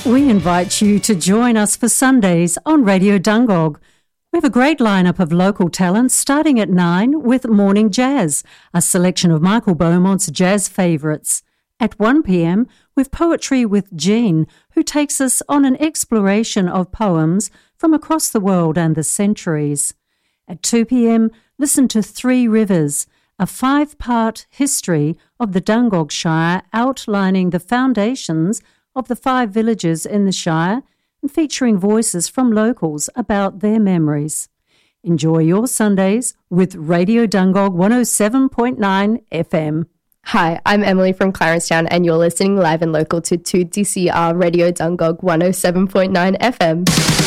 We invite you to join us for Sundays on Radio Dungog. We have a great lineup of local talents starting at 9 with Morning Jazz, a selection of Michael Beaumont's jazz favourites. At 1 p.m, we've Poetry with Jean, who takes us on an exploration of poems from across the world and the centuries. At 2 p.m, listen to Three Rivers, a 5-part history of the Dungog Shire outlining the foundations of the 5 villages in the Shire and featuring voices from locals about their memories. Enjoy your Sundays with Radio Dungog 107.9 FM. Hi, I'm Emily from Clarencetown and you're listening live and local to 2DCR Radio Dungog 107.9 FM.